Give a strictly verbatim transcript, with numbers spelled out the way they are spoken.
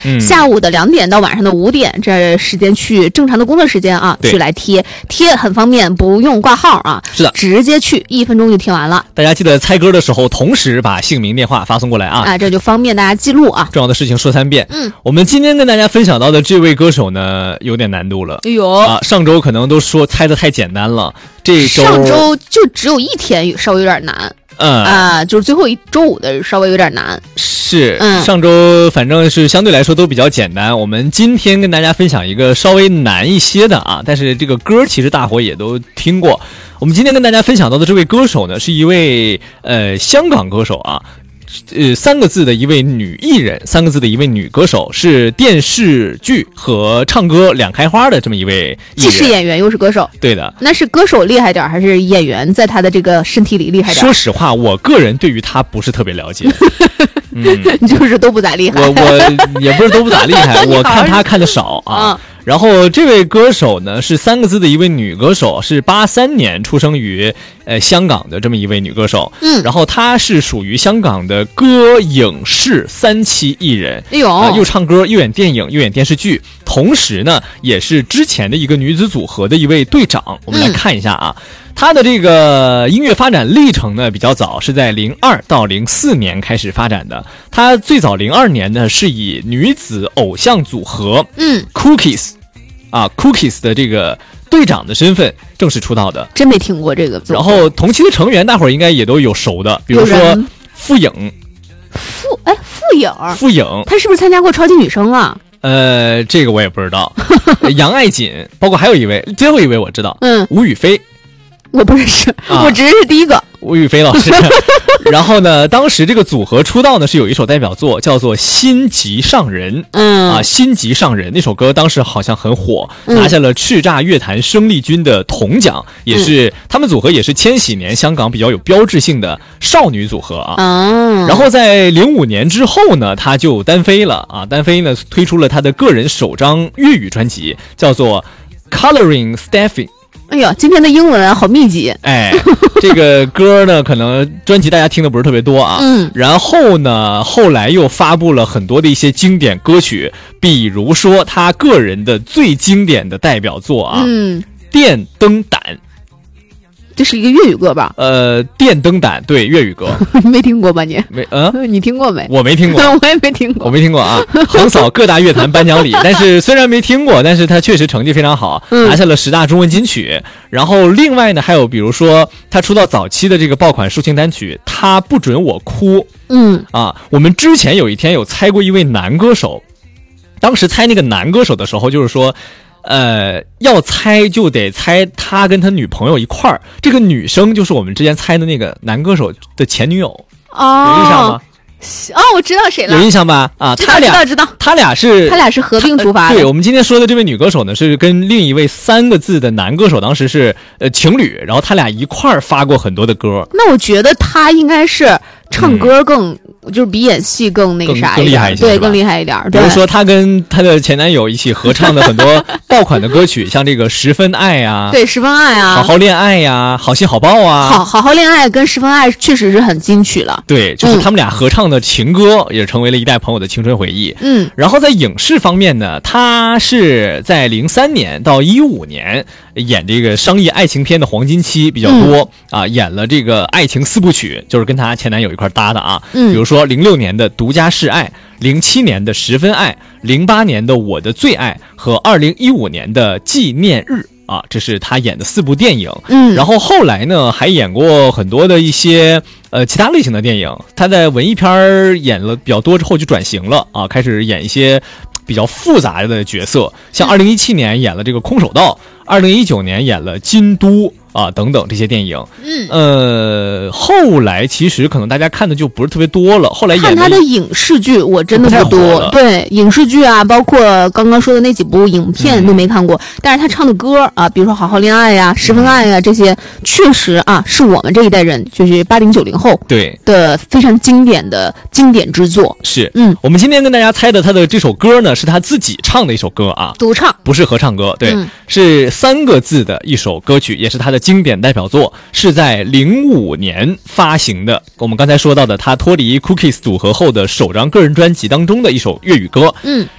嗯、 下午的两点到晚上的五点这时间去正常的工作时间啊，去来贴贴很方便，不用挂号啊， 是的， 直接去一分钟就贴完了。 大家记得猜歌的时候，同时把姓名、电话发送过来啊， 啊，这就方便大家记录啊。 重要的事情说三遍。 嗯， 我们今天跟大家分享到的这位歌手呢，有点难度了。 哎呦啊，上周可能都说猜的太简单了，这周上周就只有一天稍微有点难。 嗯啊，就是最后一周五的稍微有点难。 是， 嗯， 上周反正是相对来说都比较简单。我们今天跟大家分享一个稍微难一些的啊，但是这个歌其实大伙也都听过。我们今天跟大家分享到的这位歌手呢，是一位呃香港歌手啊。呃，三个字的一位女艺人，三个字的一位女歌手，是电视剧和唱歌两开花的这么一位艺人， 既是演员又是歌手。 对的， 那是歌手厉害点还是演员在他的这个身体里厉害点？ 说实话，我个人对于他不是特别了解。嗯， 就是都不咋厉害。 我我也不是都不咋厉害，我看他看的少啊。 嗯然后这位歌手呢是三个字的一位女歌手，是八三年出生于呃香港的这么一位女歌手。 嗯， 然后她是属于香港的歌影视三栖艺人。 哎呦、 呃，又唱歌又演电影又演电视剧，同时呢也是之前的一个女子组合的一位队长。我们来看一下啊。嗯，他的这个音乐发展历程呢比较早，是在零二到零四年开始发展的。他最早零二年呢是以女子偶像组合嗯 Cookies 啊 Cookies 的这个队长的身份正式出道的。 真没听过这个组合。 然后同期的成员大伙儿应该也都有熟的，比如说傅颖。 傅哎傅颖傅颖他是不是参加过超级女声啊？ 呃这个我也不知道。杨爱锦，包括还有一位最后一位我知道， 嗯， 吴雨霏。 我不认识、啊、我只认识第一个吴雨霏老师。然后呢当时这个组合出道呢是有一首代表作叫做心急上人。 嗯啊，心急上人那首歌当时好像很火、嗯、拿下了叱咤乐坛生力军的铜奖，也是、嗯、他们组合也是千禧年香港比较有标志性的少女组合啊。 嗯， 然后在零五年之后呢他就单飞了啊，单飞呢推出了他的个人首张粤语专辑，叫做 Coloring Steffi。 哎呀，今天的英文好密集。 哎，这个歌呢，可能专辑大家听的不是特别多啊。 嗯。 然后呢，后来又发布了很多的一些经典歌曲，比如说他个人的最经典的代表作啊， 嗯， 电灯胆。 这是一个粤语歌吧？ 呃，电灯胆，对，粤语歌。 没听过吧你？ 没，嗯， 你听过没？ 我没听过， 我也没听过， 我没听过啊。横扫各大乐坛颁奖礼，但是虽然没听过，但是他确实成绩非常好， 嗯、 拿下了十大中文金曲。然后另外呢，还有比如说他出道早期的这个爆款抒情单曲《他不准我哭》。 嗯啊，我们之前有一天有猜过一位男歌手，当时猜那个男歌手的时候，就是说。呃，要猜就得猜他跟他女朋友一块儿，这个女生就是我们之前猜的那个男歌手的前女友。 哦， 有印象吗？ 哦，我知道谁了， 有印象吧？啊， 知道他俩知道知道， 他俩是他俩是合并出发的。 对，我们今天说的这位女歌手呢，是跟另一位三个字的男歌手当时是呃情侣，然后他俩一块儿发过很多的歌。 那我觉得他应该是唱歌更。嗯就是比演戏更那个啥更厉害一些， 对，更厉害一点。 比如说，她跟她的前男友一起合唱的很多爆款的歌曲，像这个《十分爱》啊， 对，《十分爱》啊， 好好恋爱呀、啊，好心好报啊， 好好好恋爱跟《十分爱》确实是很金曲了。 对，就是他们俩合唱的情歌，嗯、也成为了一代朋友的青春回忆。 嗯， 然后在影视方面呢，她是在零三年到一五年演这个商业爱情片的黄金期比较多、嗯、啊，演了这个爱情四部曲，就是跟她前男友一块搭的啊。 嗯， 比如说零六年的独家示爱，零七年的十分爱，零八年的我的最爱和二零一五年的纪念日啊，这是他演的四部电影。 嗯， 然后后来呢，还演过很多的一些呃其他类型的电影。他在文艺片演了比较多之后就转型了啊，开始演一些比较复杂的角色，像二零一七年演了这个空手道，二零一九年演了京都。啊，等等这些电影， 嗯， 呃，后来其实可能大家看的就不是特别多了。后来演看他的影视剧，我真的不多。对，影视剧啊，包括刚刚说的那几部影片都没看过。嗯、但是他唱的歌啊，比如说《好好恋爱》呀、《十分爱》呀，这些确实啊，是我们这一代人，就是八零九零后对的非常经典的经典之作。 是， 嗯， 我们今天跟大家猜的他的这首歌呢，是他自己唱的一首歌啊， 独唱， 不是合唱歌，对， 嗯、 是三个字的一首歌曲，也是他的经典代表作，是在零五年发行的。我们刚才说到的，他脱离 Cookies 组合后的首张个人专辑当中的一首粤语歌。 嗯，